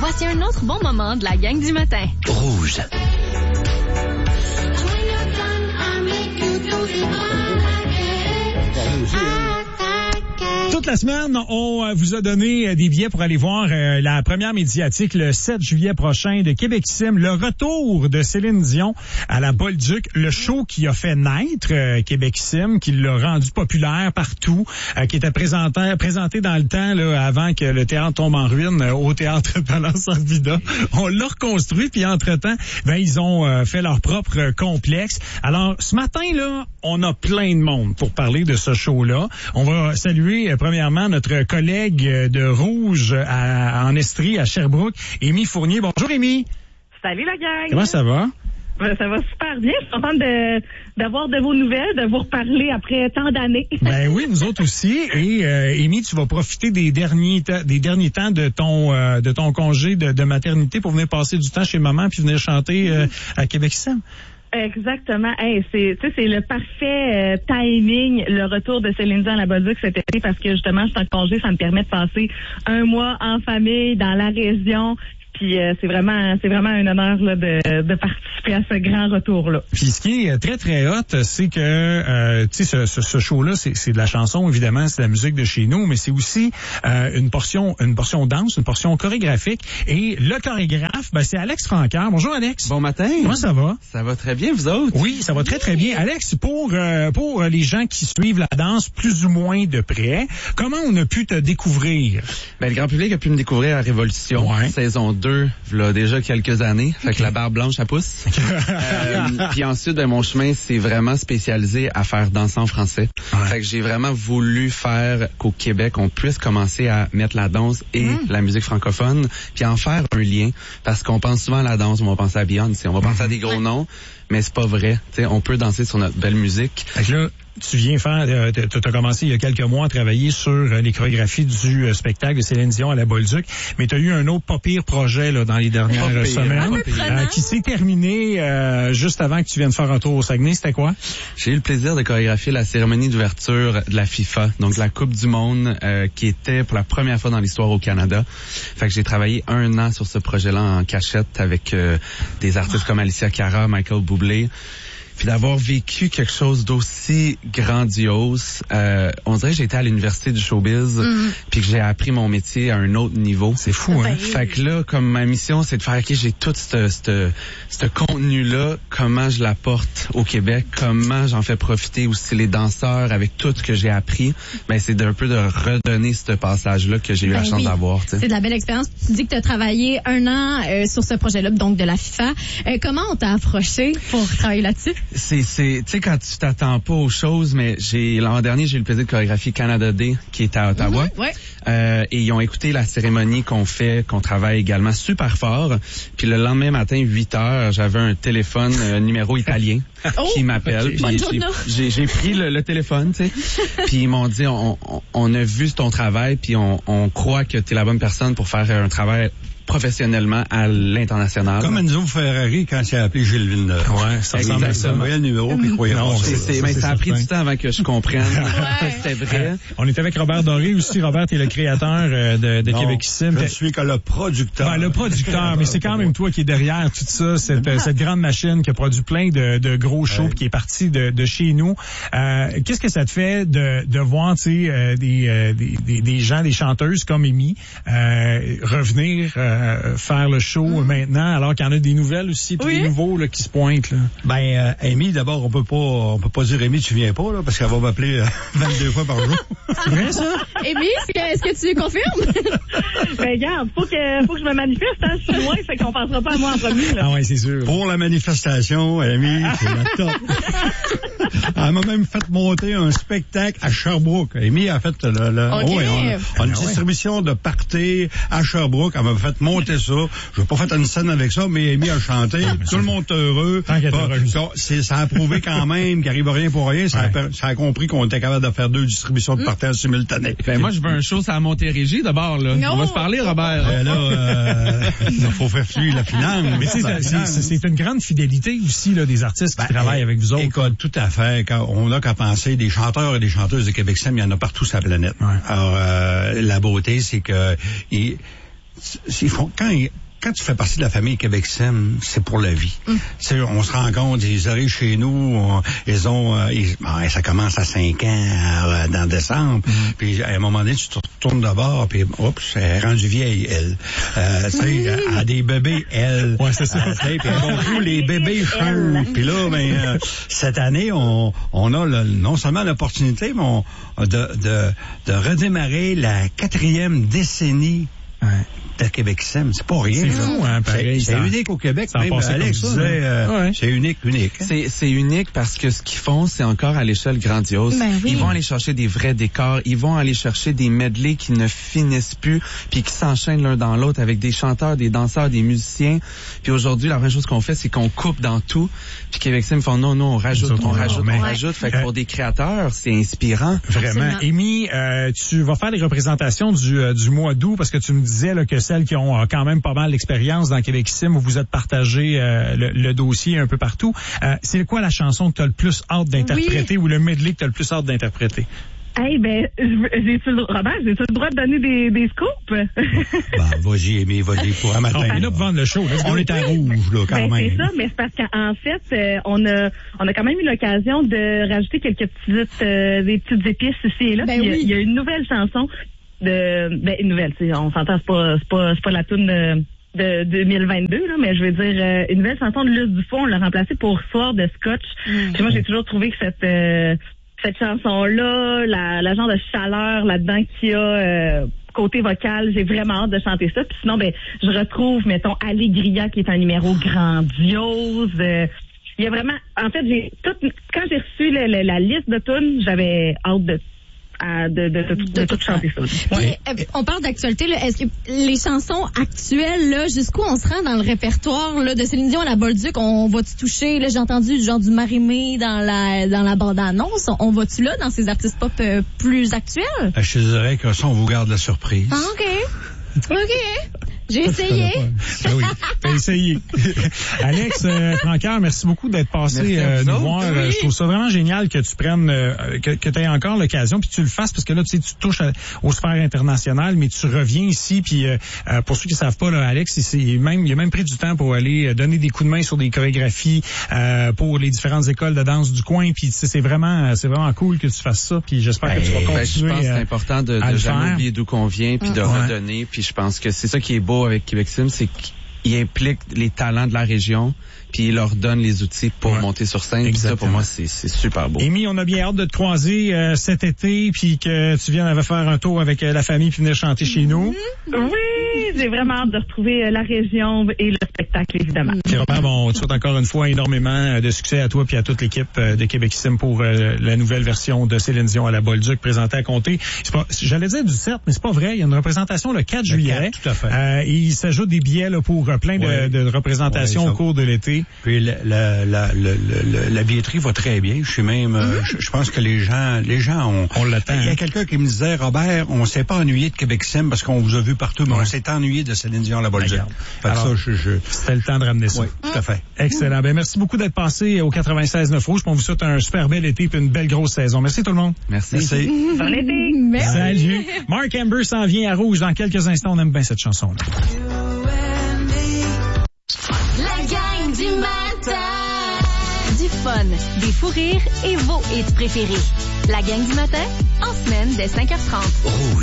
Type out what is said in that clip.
Voici un autre bon moment de la gang du matin. Rouge. Toute la semaine, on vous a donné des billets pour aller voir la première médiatique le 7 juillet prochain de Québec-Sim, le retour de Céline Dion à la Bolduc, le show qui a fait naître Québec-Sim, qui l'a rendu populaire partout, qui était présenté dans le temps là, avant que le théâtre tombe en ruine au théâtre Palace Arvida. On l'a reconstruit, puis entre-temps, ils ont fait leur propre complexe. Alors, ce matin, là, on a plein de monde pour parler de ce show-là. On va saluer premièrement notre collègue de Rouge en Estrie, à Sherbrooke, Amy Fournier. Bonjour, Amy. Salut, la gang. Comment ça va? Ça va super bien. Je suis contente d'avoir de vos nouvelles, de vous reparler après tant d'années. Ben oui, nous autres aussi. Et Amy, tu vas profiter des derniers temps de ton congé de maternité pour venir passer du temps chez maman puis venir chanter à Québec-Sim. Exactement. Hey, c'est le parfait timing, le retour de Céline Dion à la Bolduc cet été, parce que justement, je suis en congé, ça me permet de passer un mois en famille dans la région. Puis c'est vraiment un honneur là, de participer à ce grand retour-là. Puis ce qui est très, très hot, c'est que tu sais, ce show-là, c'est de la chanson, évidemment, c'est de la musique de chez nous, mais c'est aussi une portion danse, une portion chorégraphique. Et le chorégraphe, c'est Alex Francaire. Bonjour, Alex. Bon matin. Comment ça va? Ça va très bien, vous autres? Oui, ça va très, très bien. Alex, pour les gens qui suivent la danse plus ou moins de près, comment on a pu te découvrir? Le grand public a pu me découvrir à Révolution, saison 2, là, déjà quelques années. Fait que la barbe blanche, ça pousse. Puis ensuite, mon chemin s'est vraiment spécialisé à faire danser en français. Ouais. Fait que j'ai vraiment voulu faire qu'au Québec, on puisse commencer à mettre la danse et la musique francophone, puis en faire un lien. Parce qu'on pense souvent à la danse, on va penser à Beyoncé, on va penser à des gros noms, mais c'est pas vrai. T'sais, on peut danser sur notre belle musique. Fait que là, tu viens faire, t'as commencé il y a quelques mois à travailler sur les chorégraphies du spectacle de Céline Dion à la Bolduc, mais tu as eu un autre pas pire projet là, dans les dernières semaines qui s'est terminé juste avant que tu viennes faire un tour au Saguenay. C'était quoi? J'ai eu le plaisir de chorégraphier la cérémonie d'ouverture de la FIFA, donc la Coupe du Monde qui était pour la première fois dans l'histoire au Canada. Fait que j'ai travaillé 1 an sur ce projet-là en cachette avec des artistes comme Alicia Cara, Michael Bublé. Puis d'avoir vécu quelque chose d'aussi grandiose, on dirait que j'ai été à l'université du showbiz, puis que j'ai appris mon métier à un autre niveau. C'est fou, hein? Fait que là, comme ma mission, c'est de faire, OK, j'ai tout ce contenu-là, comment je l'apporte au Québec, comment j'en fais profiter aussi les danseurs avec tout ce que j'ai appris. C'est d'un peu de redonner ce passage-là que j'ai eu la chance d'avoir. T'sais. C'est de la belle expérience. Tu dis que tu as travaillé 1 an sur ce projet-là, donc de la FIFA. Comment on t'a approché pour travailler là-dessus? Tu sais, quand tu t'attends pas aux choses, mais l'an dernier, j'ai eu le plaisir de chorégraphier Canada Day, qui est à Ottawa. Et ils ont écouté la cérémonie qu'on travaille également super fort. Puis le lendemain matin, 8h, j'avais un téléphone, numéro italien, qui m'appelle. J'ai pris le téléphone, tu sais. Puis ils m'ont dit, on a vu ton travail, puis on croit que t'es la bonne personne pour faire un travail professionnellement à l'international. Comme Enzo Ferrari quand il a appelé Gilles Villeneuve. Ouais, ça ressemble à ça. Il voyait le numéro puis il croyait pas. Mais ça a pris du temps avant que je comprenne que c'était vrai. On est avec Robert Doré aussi. Robert, t'es le créateur de Québec-Sim. Je suis que le producteur. Le producteur, mais c'est quand même toi qui est derrière tout ça, cette grande machine qui a produit plein de gros shows qui est partie de chez nous. Qu'est-ce que ça te fait de voir, tu sais, des gens, des chanteuses comme Amy revenir faire le show maintenant, alors qu'il y en a des nouvelles aussi, puis des nouveaux là, qui se pointent. Là. Amy, d'abord, on peut pas dire Amy, tu viens pas, là, parce qu'elle va m'appeler 22 fois par jour. C'est vrai, ça? Amy, est-ce que tu confirmes? Regarde, faut que je me manifeste, hein, je suis loin, fait qu'on pensera pas à moi en premier, là. Ah ouais, c'est sûr. Pour la manifestation, Amy, c'est la top. Elle m'a même fait monter un spectacle à Sherbrooke. Amy a fait on a une distribution de party à Sherbrooke. Elle m'a fait monter ça. Je n'ai pas fait une scène avec ça, mais Amy a chanté. Tout le monde est heureux. Ça a prouvé quand même qu'il n'arrive rien pour rien. Ça a compris qu'on était capable de faire 2 distributions de party simultanées. Moi, je veux un show à Montérégie d'abord. Là. On va se parler, Robert. Il faut faire fluer la finance. Mais c'est une grande fidélité aussi là, des artistes qui travaillent avec vous autres. Écoute, tout à fait. On n'a qu'à penser, des chanteurs et des chanteuses de Québec-Sim, il y en a partout sur la planète. Ouais. Alors, la beauté, c'est que... quand tu fais partie de la famille Québec Sim, c'est pour la vie. On se rend compte, ils arrivent chez nous, ça commence à 5 ans dans décembre, puis à un moment donné, tu te retournes de bord, puis oups, elle est rendue vieille, elle. Elle a des bébés, elle. Ouais, c'est ça. Puis tous les bébés changent. Puis là, cette année, on a non seulement l'opportunité, mais de redémarrer la 4e décennie de Québec Sim. C'est pas rien. C'est fou, hein, pareil. C'est unique au Québec. Même Alex disait, c'est unique. Hein? C'est unique parce que ce qu'ils font, c'est encore à l'échelle grandiose. Ben oui. Ils vont aller chercher des vrais décors. Ils vont aller chercher des medleys qui ne finissent plus puis qui s'enchaînent l'un dans l'autre avec des chanteurs, des danseurs, des musiciens. Puis aujourd'hui, la vraie chose qu'on fait, c'est qu'on coupe dans tout. Puis Québec Sim font non, on rajoute. Fait que pour des créateurs, c'est inspirant. Vraiment. Amy, tu vas faire les représentations du mois d'août parce que tu me disais là, que celles qui ont quand même pas mal d'expérience dans Québec Sim, où vous êtes partagé le dossier un peu partout. C'est quoi la chanson que tu as le plus hâte d'interpréter ou le medley que tu as le plus hâte d'interpréter? Hey, j'ai-tu le droit de donner des scoops? Vas-y, Amy, vas-y, pour un matin. On est là pour vendre le show. On est à rouge, là, quand même. C'est ça, mais c'est parce qu'en fait, on a quand même eu l'occasion de rajouter quelques des petites épices ici et là. Il y a une nouvelle chanson une nouvelle, on s'entend, c'est pas la toune de 2022, là, mais je veux dire, une nouvelle chanson de Luce Dufault, on l'a remplacée pour Soir de Scotch. Puis moi, j'ai toujours trouvé que cette chanson-là, la genre de chaleur là-dedans qu'il y a côté vocal, j'ai vraiment hâte de chanter ça. Puis sinon, je retrouve, mettons, Allegria, qui est un numéro grandiose. Il y a vraiment, en fait, quand j'ai reçu la liste de tunes, j'avais hâte de tout chanter ça. Puis, on parle d'actualité, là. Est-ce que les chansons actuelles, là, jusqu'où on se rend dans le répertoire, là, de Céline Dion à la Bolduc, on va-tu toucher, là, j'ai entendu genre du Marie-Mé dans la bande-annonce, on va-tu là dans ces artistes pop plus actuels? Je dirais que ça, on vous garde la surprise. Ah, OK. J'ai essayé. Oui, t'as essayé. Alex Francaire, merci beaucoup d'être passé nous voir. Oui. Je trouve ça vraiment génial que tu prennes, que tu aies encore l'occasion, puis tu le fasses, parce que là, tu sais, tu touches aux sphères internationales, mais tu reviens ici, puis pour ceux qui savent pas, là, Alex, il a même pris du temps pour aller donner des coups de main sur des chorégraphies pour les différentes écoles de danse du coin, puis c'est vraiment cool que tu fasses ça, puis j'espère que tu vas continuer. Je pense que c'est important de jamais oublier d'où qu'on vient, puis de redonner, puis je pense que c'est ça qui est beau avec Québec Sim, c'est qu'il implique les talents de la région, puis il leur donne les outils pour monter sur scène. Puis ça, pour moi, c'est super beau. Amy, on a bien hâte de te croiser cet été, puis que tu viennes faire un tour avec la famille, puis venir chanter chez nous. Oui, j'ai vraiment hâte de retrouver la région et le spectacle, évidemment. Puis Robert, on te souhaite encore une fois énormément de succès à toi puis à toute l'équipe de Québec Sim pour la nouvelle version de Céline Dion à la Bolduc présentée à Comté. J'allais dire du 7, mais c'est pas vrai. Il y a une représentation le 4 juillet. 4, tout à fait. Et il s'ajoute des billets là, pour plein de représentations au cours de l'été. Puis la billetterie va très bien. Je suis même, je pense que les gens ont l'attend. Il y a quelqu'un qui me disait, Robert, on s'est pas ennuyé de Québec Sim parce qu'on vous a vu partout, mais on s'est ennuyé de Céline Dion à la Bolduc. Alors, c'était le temps de ramener ça. Oui, tout à fait. Excellent. Merci beaucoup d'être passé au 96.9 Rouge. On vous souhaite un super bel été et une belle grosse saison. Merci tout le monde. Merci. Bon été. Merci. Salut. Mark Amber s'en vient à Rouge dans quelques instants. On aime bien cette chanson-là. La gang du matin. Du fun, des fous rires et vos hits préférés. La gang du matin, en semaine dès 5h30.